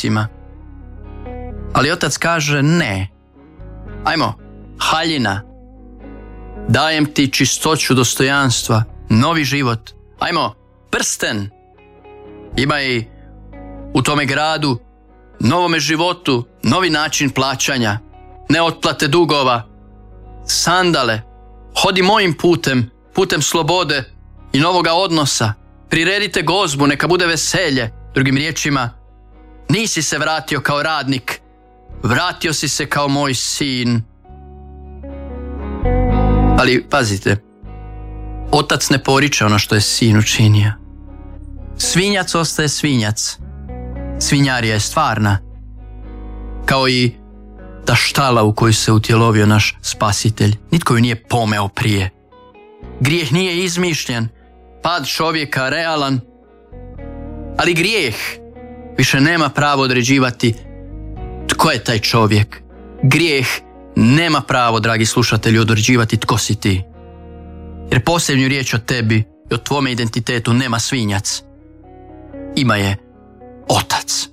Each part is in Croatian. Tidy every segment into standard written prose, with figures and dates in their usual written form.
vjernicima. Ali otac kaže ne. Ajmo, haljina. Dajem ti čistoću dostojanstva, novi život. Ajmo, prsten. Ima i u tome gradu, novome životu, novi način plaćanja, neotplate dugova, sandale. Hodi mojim putem, putem slobode i novoga odnosa. Priredite gozbu, neka bude veselje. Drugim riječima, nisi se vratio kao radnik, vratio si se kao moj sin. Ali pazite, otac ne poriče ono što je sin učinio. Svinjac ostaje svinjac. Svinjarija je stvarna. Kao i ta štala u koju se utjelovio naš spasitelj. Nitko ju nije pomeo prije. Grijeh nije izmišljen, pad čovjeka realan. Ali grijeh više nema pravo određivati tko je taj čovjek. Grijeh nema pravo, dragi slušatelji, određivati tko si ti. Jer posljednju riječ o tebi i o tvome identitetu nema svinjac. Ima je otac.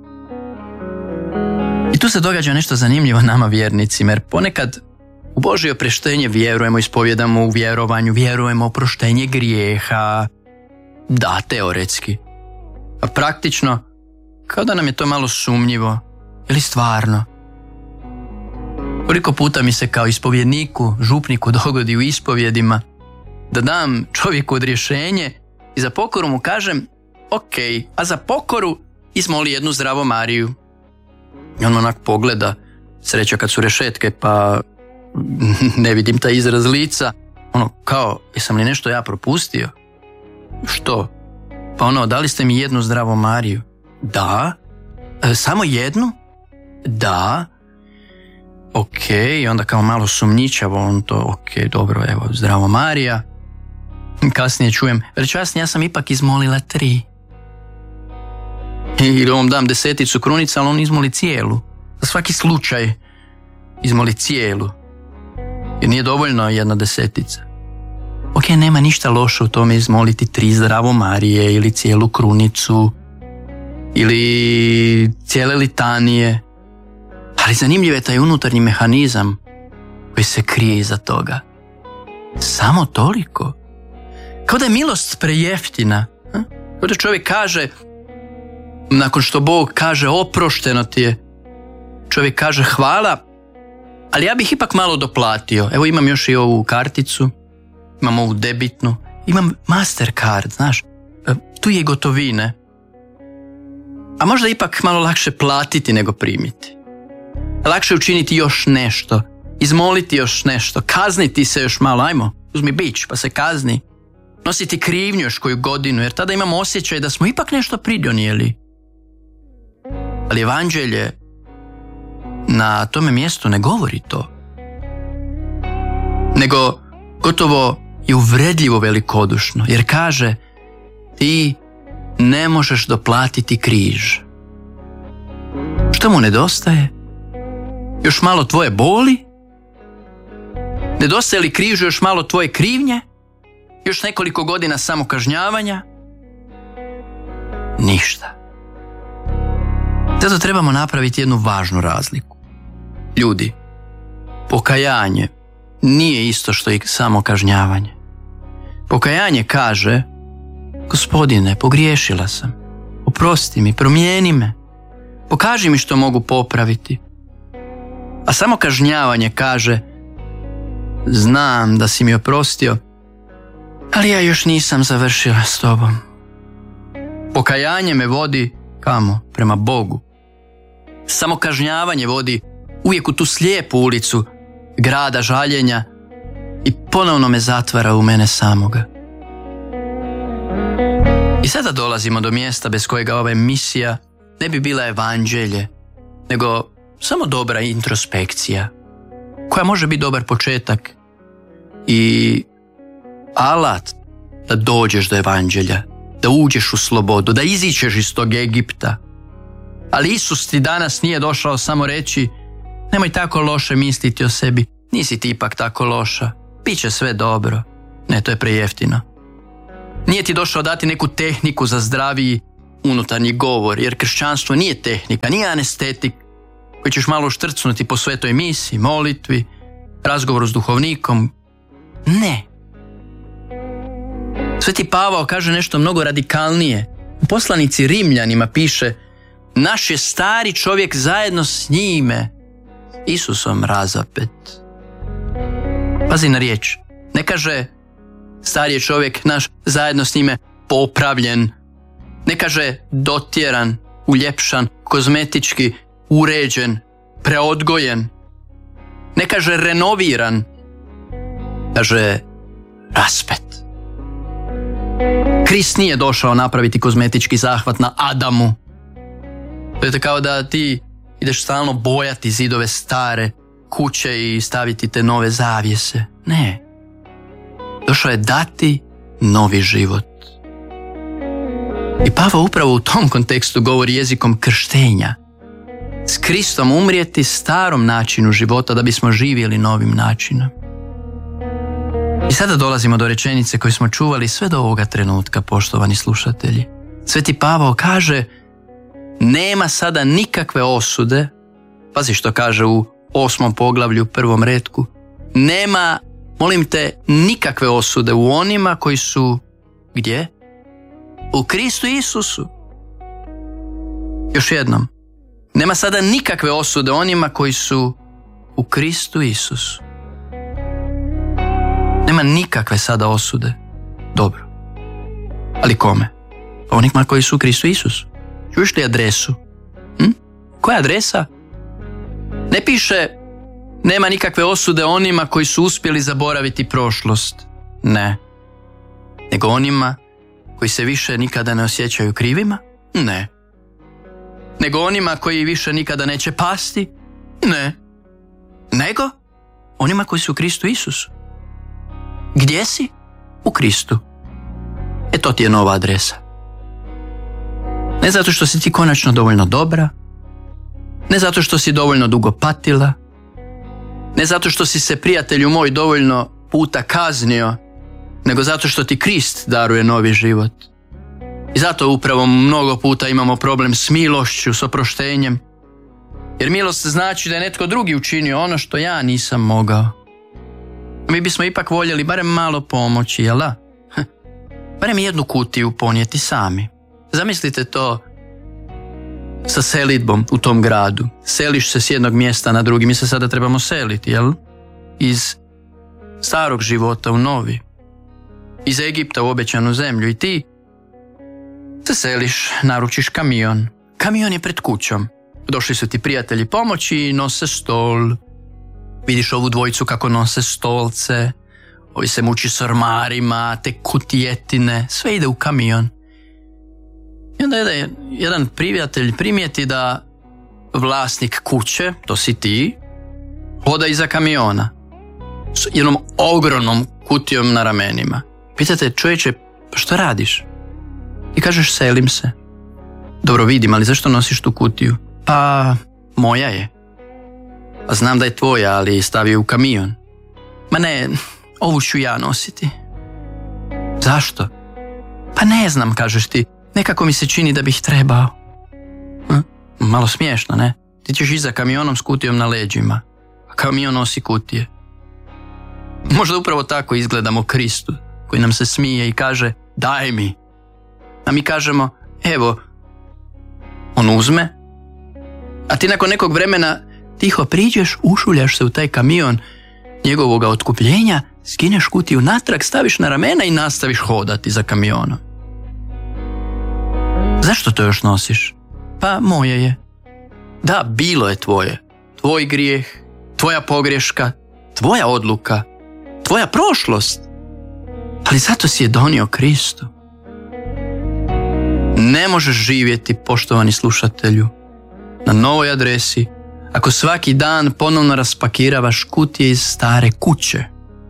I tu se događa nešto zanimljivo nama vjernicima, jer ponekad u Božje oproštenje vjerujemo, ispovjedamo u vjerovanju, vjerujemo oproštenje grijeha. Da, teoretski. A praktično, kao da nam je to malo sumnjivo. Ili stvarno? Koliko puta mi se kao ispovjedniku, župniku dogodi u ispovjedima da dam čovjeku odrješenje i za pokoru mu kažem ok, a za pokoru izmoli jednu Zdravo Mariju. I on onak pogleda, sreća kad su rešetke pa ne vidim taj izraz lica. Ono kao, jesam li nešto ja propustio? Što? Pa ono, dali ste mi jednu Zdravo Mariju? Da. Samo jednu? Da. Ok, i onda kao malo sumnjičavo on to, ok, dobro, evo, Zdravo Marija. Kasnije čujem, večasnije ja sam ipak izmolila 3. Ili ovom dam 10 krunica, ali on izmoli cijelu. Za svaki slučaj izmoli cijelu. Jer nije dovoljno 1/10. Ok, nema ništa loše u tome izmoliti 3 Zdravo Marije ili cijelu krunicu ili cijele litanije. Ali zanimljiv je taj unutarnji mehanizam koji se krije iza toga. Samo toliko. Kao da je milost prejeftina. Kao da čovjek kaže, nakon što Bog kaže oprošteno ti je, čovjek kaže hvala, ali ja bih ipak malo doplatio. Evo imam još i ovu karticu, imam ovu debitnu, imam Mastercard, znaš, tu je gotovine. A možda ipak malo lakše platiti nego primiti. Lakše učiniti još nešto, izmoliti još nešto, kazniti se još malo, ajmo, uzmi bič pa se kazni. Nositi krivnju još koju godinu, jer tada imamo osjećaj da smo ipak nešto pridonijeli. Ali evanđelje na tome mjestu ne govori to. Nego gotovo je uvredljivo velikodušno, jer kaže ti ne možeš doplatiti križ. Što mu nedostaje? Još malo tvoje boli? Nedostaje li križu još malo tvoje krivnje? Još nekoliko godina samokažnjavanja? Ništa. Zato trebamo napraviti jednu važnu razliku. Ljudi, pokajanje nije isto što i samokažnjavanje. Pokajanje kaže, Gospodine, pogriješila sam. Oprosti mi, promijeni me. Pokaži mi što mogu popraviti. A samokažnjavanje kaže, znam da si mi oprostio, ali ja još nisam završila s tobom. Pokajanje me vodi kamo? Prema Bogu. Samokažnjavanje vodi uvijek u tu slijepu ulicu grada žaljenja i ponovno me zatvara u mene samoga. I sada dolazimo do mjesta bez kojega ova emisija ne bi bila evanđelje, nego samo dobra introspekcija, koja može biti dobar početak i alat da dođeš do evanđelja, da uđeš u slobodu, da iziđeš iz tog Egipta. Ali Isus ti danas nije došao samo reći, nemoj tako loše misliti o sebi, nisi ti ipak tako loša, bit će sve dobro. Ne, to je prejeftino. Nije ti došao dati neku tehniku za zdraviji unutarnji govor, jer kršćanstvo nije tehnika, nije anestetik koji ćeš malo štrcnuti po svetoj misi, molitvi, razgovoru s duhovnikom. Ne. Sveti Pavao kaže nešto mnogo radikalnije. U poslanici Rimljanima piše: naš je stari čovjek zajedno s njime, Isusom, razapet. Pazi na riječ. Ne kaže stari je čovjek naš zajedno s njime popravljen. Ne kaže dotjeran, uljepšan, kozmetički uređen, preodgojen. Ne kaže renoviran. Kaže raspet. Krist nije došao napraviti kozmetički zahvat na Adamu. To je kao da ti ideš stalno bojati zidove stare kuće i staviti te nove zavjese. Ne. Došao je dati novi život. I Pavao upravo u tom kontekstu govori jezikom krštenja. S Kristom umrijeti starom načinu života da bismo živjeli novim načinom. I sada dolazimo do rečenice koju smo čuvali sve do ovoga trenutka, poštovani slušatelji. Sveti Pavao kaže: nema sada nikakve osude. Pazi što kaže u 8. poglavlju, 1. retku. Nema, molim te, nikakve osude u onima koji su, gdje? U Kristu Isusu. Još jednom. Nema sada nikakve osude onima koji su u Kristu Isusu. Nema nikakve sada osude. Dobro. Ali kome? Onima koji su u Kristu Isusu. Čuješ li adresu? Koja adresa? Ne piše nema nikakve osude onima koji su uspjeli zaboraviti prošlost. Ne. Nego onima koji se više nikada ne osjećaju krivima? Ne. Nego onima koji više nikada neće pasti? Ne. Nego onima koji su u Kristu Isusu. Gdje si? U Kristu. To ti je nova adresa. Ne zato što si ti konačno dovoljno dobra, ne zato što si dovoljno dugo patila, ne zato što si se, prijatelju moj, dovoljno puta kaznio, nego zato što ti Krist daruje novi život. I zato upravo mnogo puta imamo problem s milošću, s oproštenjem. Jer milost znači da je netko drugi učinio ono što ja nisam mogao. Mi bismo ipak voljeli barem malo pomoći, jel da? Barem jednu kutiju ponijeti sami. Zamislite to sa selidbom u tom gradu. Seliš se s jednog mjesta na drugi. Mi se sada trebamo seliti, jel? Iz starog života u novi. Iz Egipta u obećanu zemlju. I ti se seliš, naručiš kamion. Kamion je pred kućom. Došli su ti prijatelji pomoći i nose stol. Vidiš ovu dvojicu kako nose stolce. Ovi se muči s ormarima, te kutijetine. Sve ide u kamion. I onda jedan prijatelj primijeti da vlasnik kuće, to si ti, hoda iza kamiona s jednom ogromnom kutijom na ramenima. Pitate, čovječe, pa što radiš? I kažeš, selim se. Dobro, vidim, ali zašto nosiš tu kutiju? Pa, moja je. A znam da je tvoja, ali stavi je u kamion. Ma ne, ovu ću ja nositi. Zašto? Pa ne znam, kažeš ti. Nekako mi se čini da bih trebao. Malo smiješno, ne? Ti ćeš iza kamionom s kutijom na leđima, a kamion nosi kutije. Možda upravo tako izgledamo Kristu, koji nam se smije i kaže, daj mi. A mi kažemo, evo, on uzme, a ti nakon nekog vremena tiho priđeš, ušuljaš se u taj kamion njegovoga otkupljenja, skineš kutiju natrag, staviš na ramena i nastaviš hodati za kamionom. Zašto to još nosiš? Pa moje je. Da, bilo je tvoje. Tvoj grijeh, tvoja pogreška, tvoja odluka, tvoja prošlost. Ali zato si je donio Kristu. Ne možeš živjeti, poštovani slušatelju, na novoj adresi ako svaki dan ponovno raspakiravaš kutije iz stare kuće.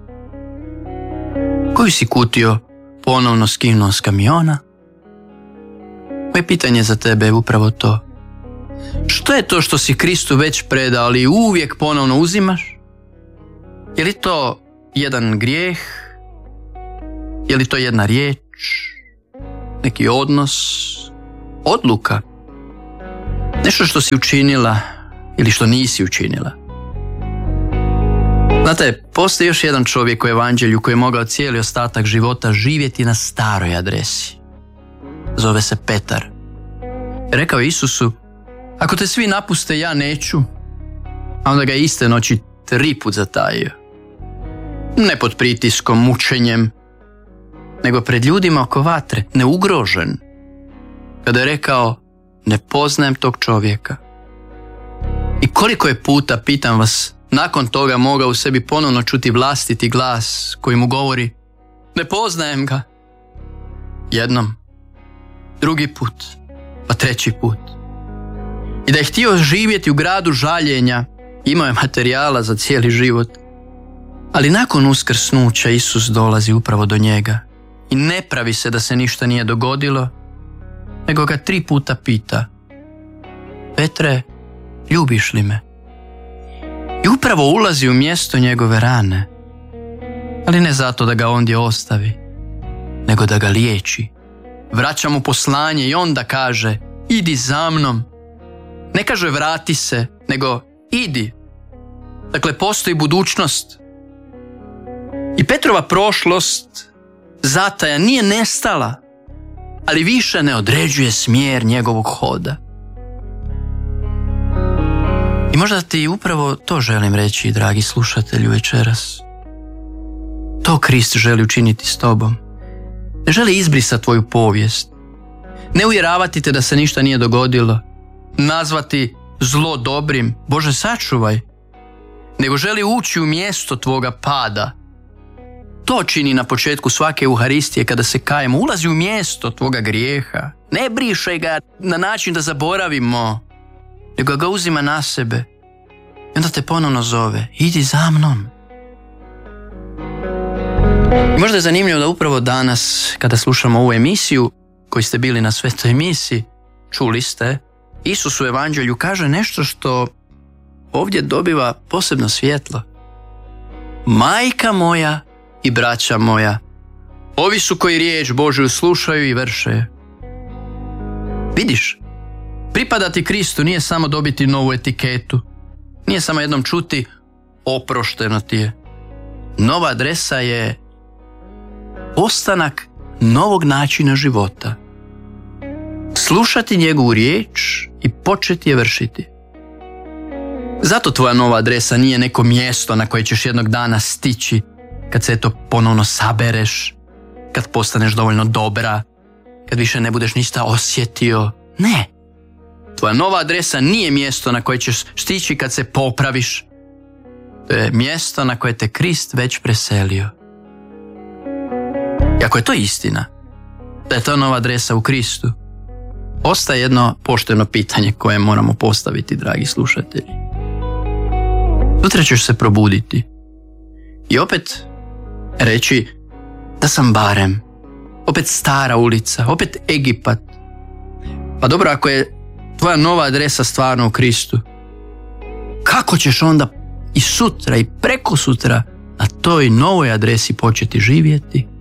Koju si kutiju ponovno skinuo s kamiona? Moje pitanje za tebe je upravo to. Što je to što si Kristu već predao, ali uvijek ponovno uzimaš? Je li to jedan grijeh? Je li to jedna riječ? Neki odnos? odluka. Nešto što si učinila ili što nisi učinila. Znate, postoji još jedan čovjek u evanđelju koji je mogao cijeli ostatak života živjeti na staroj adresi. Zove se Petar. Rekao je Isusu, ako te svi napuste, ja neću. A onda ga iste noći 3 put zatajio. Ne pod pritiskom, mučenjem, nego pred ljudima oko vatre, neugrožen. Kada je rekao, ne poznajem tog čovjeka. I koliko je puta, pitam vas, nakon toga mogao u sebi ponovno čuti vlastiti glas koji mu govori, ne poznajem ga. Jednom, drugi put, pa 3. put. I da je htio živjeti u gradu žaljenja, imao je materijala za cijeli život. Ali nakon uskrsnuća Isus dolazi upravo do njega i ne pravi se da se ništa nije dogodilo, nego ga 3 puta pita, Petre, ljubiš li me? I upravo ulazi u mjesto njegove rane, ali ne zato da ga ondje ostavi, nego da ga liječi. Vraća mu poslanje i onda kaže, idi za mnom. Ne kaže vrati se, nego idi. Dakle, postoji budućnost. I Petrova prošlost zataja nije nestala, ali više ne određuje smjer njegovog hoda. I možda ti upravo to želim reći, dragi slušatelju, večeras. To Krist želi učiniti s tobom. Ne želi izbrisati tvoju povijest. Ne uvjeravati te da se ništa nije dogodilo. Nazvati zlo dobrim, Bože sačuvaj. Nego želi ući u mjesto tvoga pada. To čini na početku svake Euharistije kada se kajemo. Ulazi u mjesto tvoga grijeha. Ne briše ga na način da zaboravimo, nego ga uzima na sebe. I onda te ponovno zove, idi za mnom. I možda je zanimljivo da upravo danas, kada slušamo ovu emisiju, koji ste bili na svetoj emisiji, čuli ste, Isus u evanđelju kaže nešto što ovdje dobiva posebno svjetlo. Majka moja i braća moja, ovi su koji riječ Božju slušaju i vrše. Vidiš, pripadati Kristu nije samo dobiti novu etiketu, nije samo jednom čuti oprošteno ti je. Nova adresa je postanak novog načina života. Slušati njegovu riječ i početi je vršiti. Zato tvoja nova adresa nije neko mjesto na koje ćeš jednog dana stići kad se to ponovno sabereš, kad postaneš dovoljno dobra, kad više ne budeš ništa osjetio. Ne. Tvoja nova adresa nije mjesto na koje ćeš stići kad se popraviš. To je mjesto na koje te Krist već preselio. I ako je to istina, da je to nova adresa u Kristu, ostaje jedno pošteno pitanje koje moramo postaviti, dragi slušatelji. Sutra ćeš se probuditi i opet reći da sam barem, opet stara ulica, opet Egipat. Pa dobro, ako je tvoja nova adresa stvarno u Kristu, kako ćeš onda i sutra i preko sutra na toj novoj adresi početi živjeti?